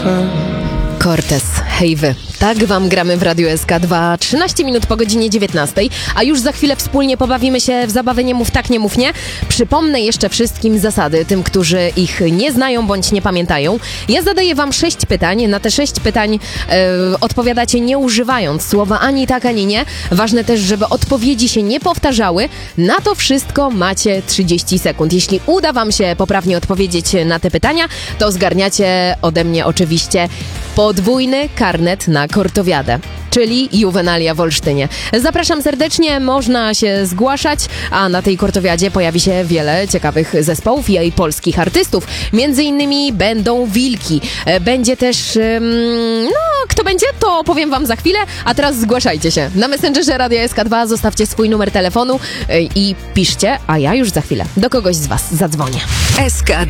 Cortez, hej wy. Tak wam gramy w Radiu SK2, 13 minut po godzinie 19, a już za chwilę wspólnie pobawimy się w zabawę Nie mów tak, nie mów nie. Przypomnę jeszcze wszystkim zasady, tym, którzy ich nie znają bądź nie pamiętają. Ja zadaję wam 6 pytań, na te 6 pytań odpowiadacie nie używając słowa ani tak, ani nie. Ważne też, żeby odpowiedzi się nie powtarzały. Na to wszystko macie 30 sekund. Jeśli uda wam się poprawnie odpowiedzieć na te pytania, to zgarniacie ode mnie oczywiście podwójny karnet na kortowiadę, czyli Juvenalia w Olsztynie. Zapraszam serdecznie, można się zgłaszać, a na tej kortowiadzie pojawi się wiele ciekawych zespołów i polskich artystów. Między innymi będą Wilki. Będzie też, kto będzie, to powiem wam za chwilę, a teraz zgłaszajcie się. Na Messengerze Radia SK2 zostawcie swój numer telefonu i piszcie, a ja już za chwilę do kogoś z was zadzwonię. SK2